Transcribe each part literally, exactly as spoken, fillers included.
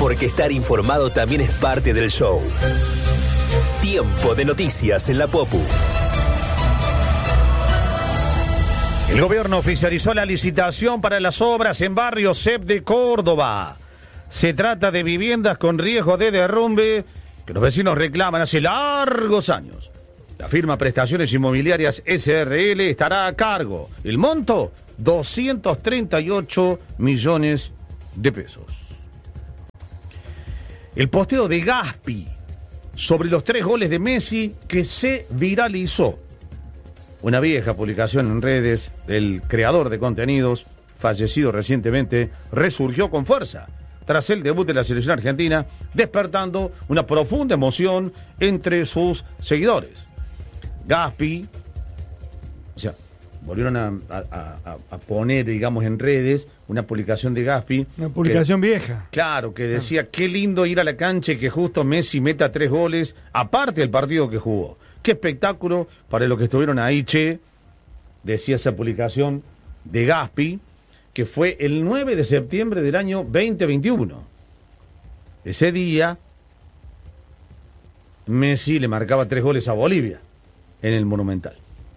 porque estar informado también es parte del show. Tiempo de noticias en la Popu. El gobierno oficializó la licitación para las obras en barrio C E P de Córdoba. Se trata de viviendas con riesgo de derrumbe que los vecinos reclaman hace largos años. La firma Prestaciones Inmobiliarias S R L estará a cargo. El monto, doscientos treinta y ocho millones de pesos. El posteo de Gaspi sobre los tres goles de Messi que se viralizó. Una vieja publicación en redes del creador de contenidos, fallecido recientemente, resurgió con fuerza tras el debut de la selección argentina, despertando una profunda emoción entre sus seguidores. Gaspi, o sea, volvieron a, a, a, a poner, digamos, en redes una publicación de Gaspi. Una publicación que, vieja. Claro, que decía, qué lindo ir a la cancha y que justo Messi meta tres goles, aparte del partido que jugó. Qué espectáculo para los que estuvieron ahí, che, decía esa publicación de Gaspi, que fue el nueve de septiembre del año veinte veintiuno. Ese día, Messi le marcaba tres goles a Bolivia en el Monumental.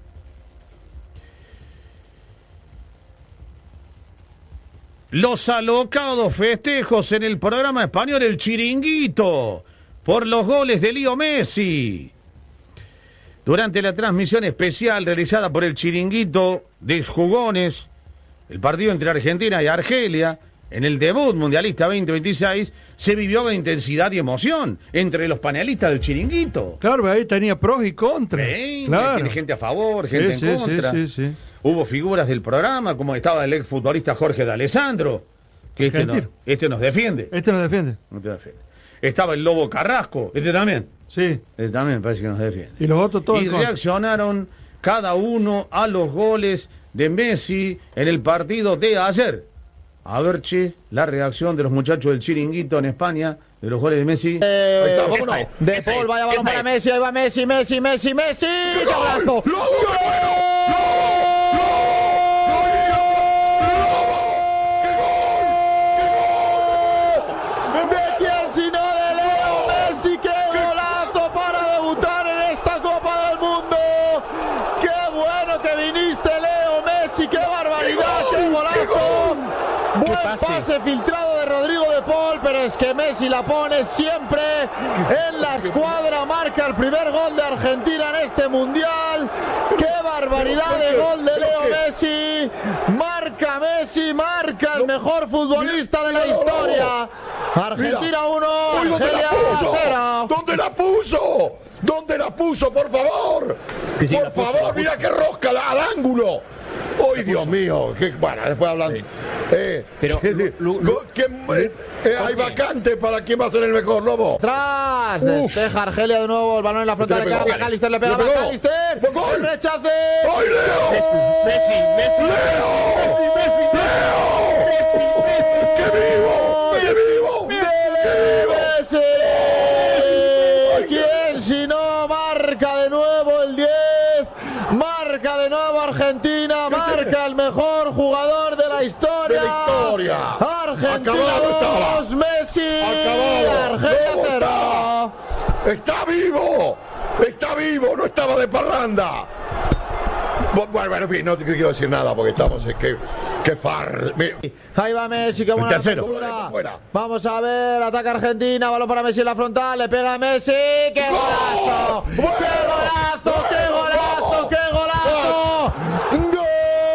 Los alocados festejos en el programa español El Chiringuito por los goles de Leo Messi. Durante la transmisión especial realizada por El Chiringuito de Jugones, el partido entre Argentina y Argelia, en el debut mundialista veinte veintiséis, se vivió con intensidad y emoción entre los panelistas del Chiringuito. Claro, ahí tenía pros y contras. ¿Eh? Claro. Tiene gente a favor, gente sí, en sí, contra. Sí, sí, sí. Hubo figuras del programa, como estaba el exfutbolista Jorge D'Alessandro, que este, no, este nos defiende. Este nos defiende. No te defiende. Estaba el Lobo Carrasco, este también. Sí. Este también parece que nos defiende. Y los otros todos. Y reaccionaron cada uno a los goles de Messi en el partido de ayer. A ver, che, la reacción de los muchachos del Chiringuito en España, de los goles de Messi. Eh, ahí está, vámonos. De Paul, vaya balón para Messi, ahí va Messi, Messi, Messi, Messi. ¡Qué golazo! Buen pase filtrado de Rodrigo de Paul, pero es que Messi la pone siempre en la escuadra, marca el primer gol de Argentina en este mundial. ¡Qué barbaridad de gol de Leo Messi! Marca Messi, marca el mejor futbolista de la historia. Argentina uno, Argelia cero. ¿Dónde la puso? ¿Dónde la puso, por favor? Por favor, mira qué rosca al ángulo. ¡Ay, Dios mío! Qué, bueno, después hablando. Sí. Eh, Pero, ¿qué, Lu, Lu, ¿qué, eh, eh, hay vacante para quién va a ser el mejor, Lobo. Tras, despeja Argelia de nuevo, el balón en la frontal de cara a McAllister, le pega a McAllister. ¡El rechace! ¡Ay, Leo! Messi, Messi, Leo. Messi, Messi, Leo. Messi, Messi, ¡Qué vivo! ¡Qué vivo! Messi! ¿Quién si no marca de nuevo el diez? Marca de nuevo Argentina, marca el mejor jugador de la historia. De la historia. Argentina dos, Messi. Acabado. Argelia ¿Cómo cero. Está? ¡Está vivo! ¡Está vivo! ¡No estaba de parranda! Bueno, bueno, en fin, no te quiero decir nada porque estamos en que, que far. Ahí va Messi, qué buena tercero. captura. Vamos a ver, ataca Argentina, balón para Messi en la frontal, le pega a Messi. ¡Qué golazo! ¡Qué golazo! ¡Qué golazo! ¡Qué golazo! ¡Gol!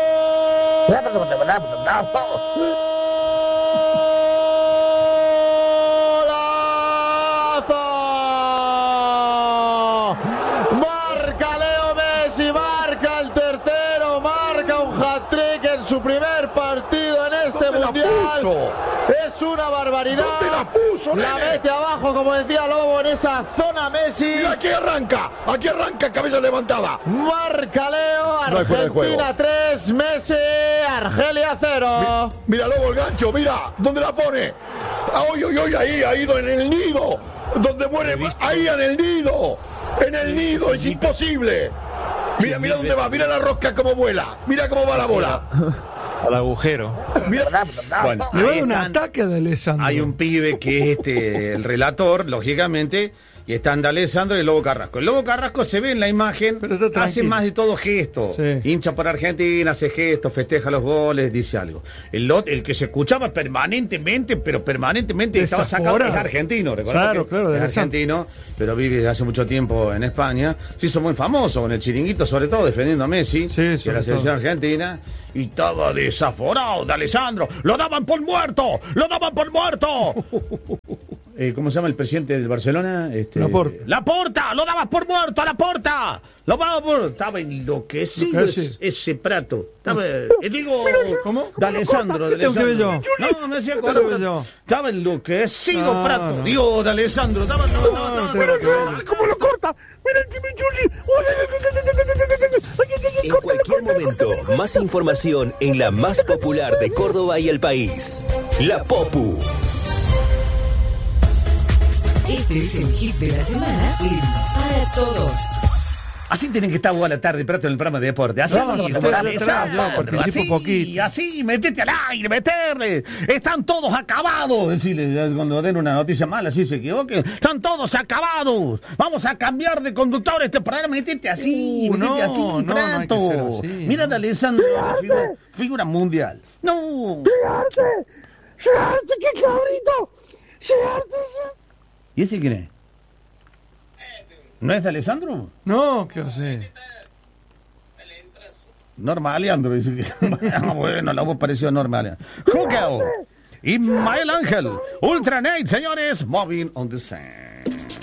Marca Leo Messi, marca el tercero, marca un hat-trick en su primer partido en este mundial. Es una barbaridad. ¿Dónde la puso, La nene? mete abajo, como decía Lobo, en esa zona Messi. Mira, aquí arranca, aquí arranca, cabeza levantada. Marca Leo, No hay fuera de juego. Argentina tres, Messi, Argelia cero. Mira, Lobo, el gancho, mira, ¿dónde la pone? ¡Ay, ay, ay! Ahí, ha ido en el nido. Donde muere, ahí en el nido. En el nido, es imposible. Mira, mira dónde va, mira la rosca cómo vuela. Mira cómo va la bola. Al agujero. Bueno, Le va a ahí dar un están. ataque de Alessandro. Hay un pibe que es este, el relator, lógicamente, y están D'Alessandro y el Lobo Carrasco. El Lobo Carrasco se ve en la imagen, Pero está hace tranquilo. más de todo gestos. Sí. Hincha por Argentina, hace gestos, festeja los goles, dice algo. El, lot- el que se escuchaba permanentemente, pero permanentemente estaba sacado, es Desaforado. argentino. recordá Claro, que claro, es D'Alessandro. argentino, pero vive desde hace mucho tiempo en España. Se hizo muy famoso con el chiringuito, sobre todo defendiendo a Messi, Sí, que sobre la selección todo. argentina. Y estaba desaforado de Alessandro. ¡Lo daban por muerto! ¡Lo daban por muerto! Eh, ¿Cómo se llama el presidente del Barcelona? Este, Laporta. ¡Laporta! ¡Lo dabas por muerto, Laporta! ¡Lo daba por... Estaba enloquecido Enloquecido. ese, ese prato. Estaba... eh, digo... ¿Cómo? De Alessandro. ¿Qué tengo que ver yo? No, me decía ¿Qué con tengo que ver yo? Estaba enloquecido No, prato. no. Digo, de Alessandro. Estaba... estaba, estaba, No, estaba- tengo que ver. ¿Cómo lo corta? Mira el chimichurri. En cualquier momento, más información en la más popular de Córdoba y el país. La Popu. Este es el hit de la semana en Para Todos. Así tienen que estar vos a la tarde, Prato, en el programa de deporte. Así, No, como estoy de atrás, Alessandro, yo participo así, poquito. así, metete al aire, meterle. Están todos acabados. Decirle, cuando den una noticia mala, si se equivoquen. Están todos acabados. Vamos a cambiar de conductor este programa. Metete así, Uh, metete no, así, no, no hay que Prato. ser así, Mira no. de Alessandro, figura, figura mundial. No. ¡Llegarte! ¡Llegarte, qué cabrito! ¡Llegarte! ¿Y ese quién es? ¿No es de Alessandro? No, ¿qué va a hacer? Norma Aleandro, dice que. Ah, bueno, la voz pareció a Norma Aleandro. Jugel. Ismael Ángel. Ultra Nate, señores. Moving on the sand.